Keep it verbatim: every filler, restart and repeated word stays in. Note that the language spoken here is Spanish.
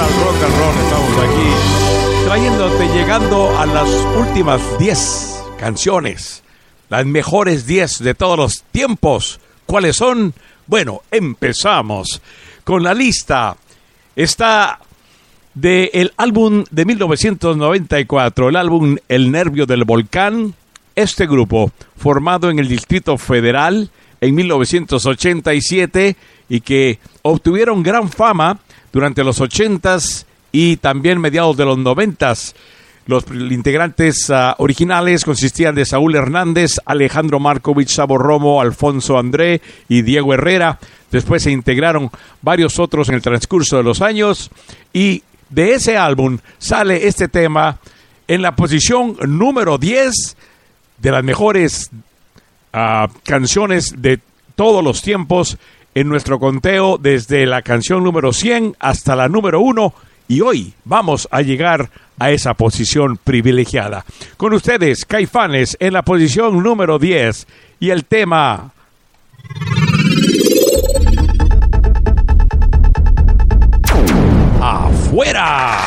al rock and roll. Estamos aquí trayéndote, llegando a las últimas diez canciones, las mejores diez de todos los tiempos. ¿Cuáles son? Bueno, empezamos con la lista. Está del álbum de mil novecientos noventa y cuatro, el álbum El Nervio del Volcán. Este grupo, formado en el Distrito Federal en mil novecientos ochenta y siete y que obtuvieron gran fama durante los ochentas y también mediados de los noventas. Los integrantes uh, originales consistían de Saúl Hernández, Alejandro Markovich, Sabo Romo, Alfonso André y Diego Herrera. Después se integraron varios otros en el transcurso de los años y de ese álbum sale este tema en la posición número diez de las mejores uh, canciones de todos los tiempos en nuestro conteo, desde la canción número cien hasta la número uno, y hoy vamos a llegar a esa posición privilegiada. Con ustedes, Caifanes, en la posición número diez, y el tema... ¡Afuera!